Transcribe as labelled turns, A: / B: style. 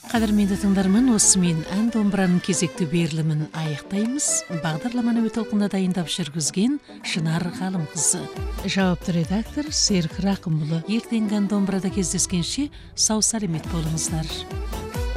A: Қадірменді тыңдарман, осымен ән домбыраның кезекті берілімін аяқтаймыз. Бағдарламаны өте толқында дайындап жүргізген Шынар Ғалымқызы. Жауапты редактор Серік Рақымұлы. Ертеңгі ән домбырада кездескенше сау саламат болыңыздар.